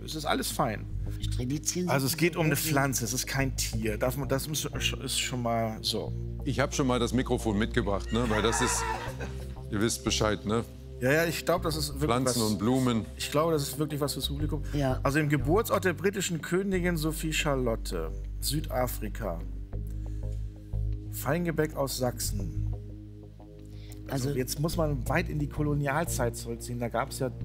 Es ist alles fein. Strelizien. Also es geht um eine Pflanze, es ist kein Tier. Das ist schon mal so. Ich habe schon mal das Mikrofon mitgebracht, ne? Weil das ist, ihr wisst Bescheid, ne? Ja, ich glaube, das ist wirklich Pflanzen was, und Blumen. Ich glaube, das ist wirklich was fürs Publikum. Ja. Also im Geburtsort der britischen Königin Sophie Charlotte, Südafrika. Feingebäck aus Sachsen. Also jetzt muss man weit in die Kolonialzeit zurückziehen. Da gab es ja...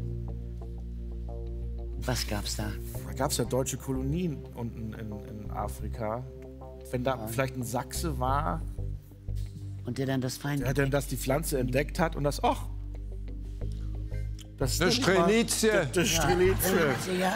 Was gab's da? Da gab es ja deutsche Kolonien unten in Afrika. Wenn da vielleicht ein Sachse war, Und der dann das der dann die Pflanze entdeckt hat und das, ach, das ist Eine nicht mal- Strelizie. Das Strelizie. Ja.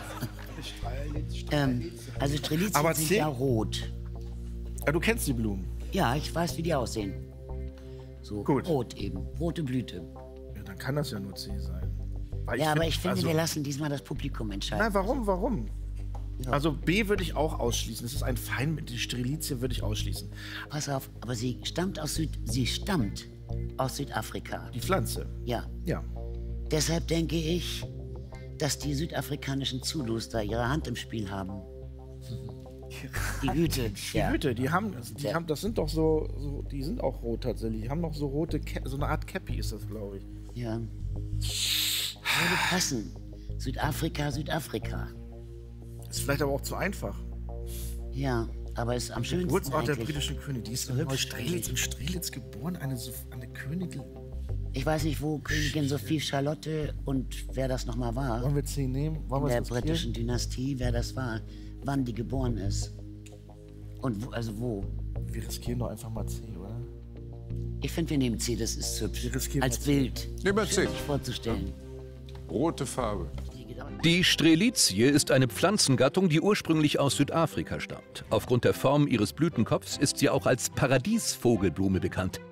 Also Strelizien Aber sind ja rot. Ja, du kennst die Blumen. Ja, ich weiß, wie die aussehen. So Gut. rot eben, rote Blüte. Ja, dann kann das ja nur C sein. Weil Ja, aber find, ich finde, also, wir lassen diesmal das Publikum entscheiden. Nein, warum? Ja. Also B würde ich auch ausschließen. Das ist ein Fein mit die Strelizie würde ich ausschließen. Pass auf, aber sie stammt aus Südafrika. Die Pflanze. Ja. Ja. Deshalb denke ich, dass die südafrikanischen Zulus da ihre Hand im Spiel haben. Die Hüte. Die Hüte, die haben, das sind doch so, die sind auch rot tatsächlich. Die haben noch so rote, so eine Art Käppi ist das, glaube ich. Ja. Würde passen. Südafrika. Ist vielleicht aber auch zu einfach. Ja, aber ist am schönsten Geburtsort der eigentlich. britischen Königin. Die ist So in hübsch Strelitz geboren, eine Königin. Ich weiß nicht, wo Königin Sophie Charlotte und wer das nochmal war. Wollen wir C nehmen? Wollen In wir der es riskieren? britischen Dynastie, wer das war, wann die geboren ist. Und wo. Wir riskieren doch einfach mal C, oder? Ich finde, wir nehmen C, das ist hübsch. Wir riskieren Als mal C. Bild. Nehmen wir C. Sich vorzustellen. Rote Farbe. Die Strelizie ist eine Pflanzengattung, die ursprünglich aus Südafrika stammt. Aufgrund der Form ihres Blütenkopfs ist sie auch als Paradiesvogelblume bekannt.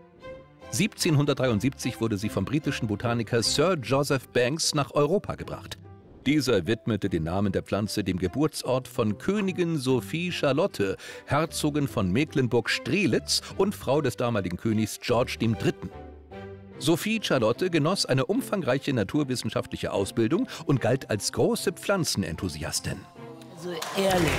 1773 wurde sie vom britischen Botaniker Sir Joseph Banks nach Europa gebracht. Dieser widmete den Namen der Pflanze dem Geburtsort von Königin Sophie Charlotte, Herzogin von Mecklenburg-Strelitz und Frau des damaligen Königs George III. Sophie Charlotte genoss eine umfangreiche naturwissenschaftliche Ausbildung und galt als große Pflanzenenthusiastin. Also ehrlich.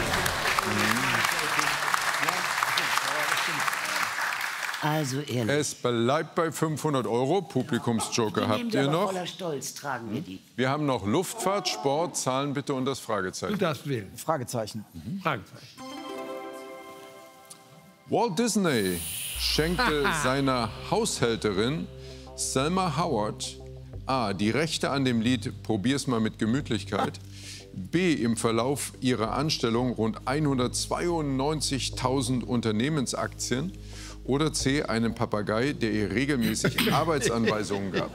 Also ehrlich. Es bleibt bei 500 €. Publikumsjoker habt ihr noch. Voller Stolz tragen wir die. Wir haben noch Luftfahrt, Sport, Zahlen bitte und das Du Fragezeichen. darfst wählen. Fragezeichen. Fragezeichen. Walt Disney schenkte seiner Haushälterin Selma Howard A. die Rechte an dem Lied Probier's mal mit Gemütlichkeit, B. im Verlauf ihrer Anstellung rund 192.000 Unternehmensaktien oder C. einen Papagei, der ihr regelmäßig Arbeitsanweisungen gab.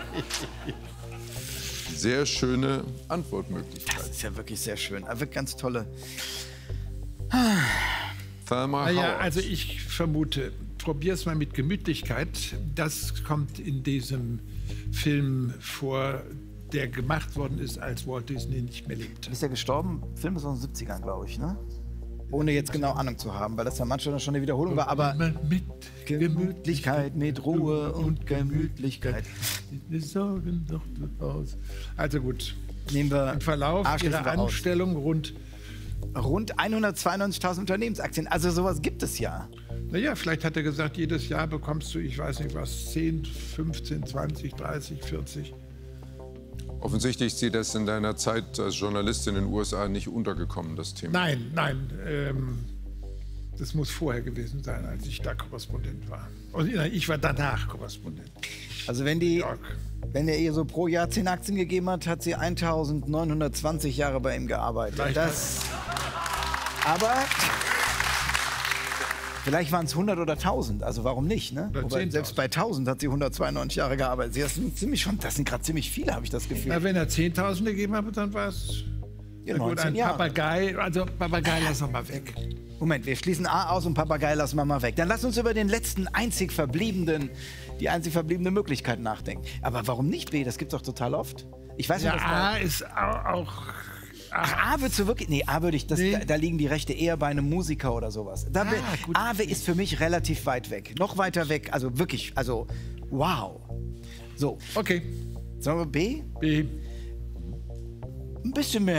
Sehr schöne Antwortmöglichkeit. Das ist ja wirklich sehr schön. Aber ganz tolle. Thelma Naja, Howard. also ich vermute, probier's mal mit Gemütlichkeit. Das kommt in diesem Film vor, der gemacht worden ist, als Walt Disney nicht mehr lebte. Ist ja gestorben. Film ist aus den 70ern, glaube ich, ne? Ohne jetzt genau Ahnung zu haben, weil das ja manchmal schon eine Wiederholung war. Aber mit Gemütlichkeit, mit Ruhe und Gemütlichkeit. Die Sorgen doch aus. Also gut. Nehmen wir Im Verlauf A schließen ihrer wir aus. Anstellung rund 192.000 Unternehmensaktien. Also sowas gibt es ja. Naja, vielleicht hat er gesagt, jedes Jahr bekommst du, ich weiß nicht was, 10, 15, 20, 30, 40. Offensichtlich ist dir das in deiner Zeit als Journalistin in den USA nicht untergekommen, das Thema. Nein, das muss vorher gewesen sein, als ich da Korrespondent war. Und ich war danach Korrespondent. Also wenn er ihr so pro Jahr 10 Aktien gegeben hat, hat sie 1920 Jahre bei ihm gearbeitet. Aber vielleicht waren es 100 oder 1000, also warum nicht, ne? Oder Wobei, 10.000. selbst bei 1000 hat sie 192 Jahre gearbeitet. Das sind gerade ziemlich viele, habe ich das Gefühl. Na, wenn er 10.000 gegeben hat, dann war es Ja, gut, 19 ein Jahre. Papagei. Also Papagei lassen wir mal weg. Moment, wir schließen A aus und Papagei lassen wir mal weg. Dann lass uns über die einzig verbliebene Möglichkeit nachdenken. Aber warum nicht B? Das gibt's doch total oft. Ich weiß Ja, nicht, A ist auch... Ach, A würdest du wirklich... Nee, A würde ich... Nee. Da liegen die Rechte eher bei einem Musiker oder sowas. Gut. A ist für mich relativ weit weg. Noch weiter weg. Also wirklich, also wow. So, Okay, sagen wir B? B. Ein bisschen mehr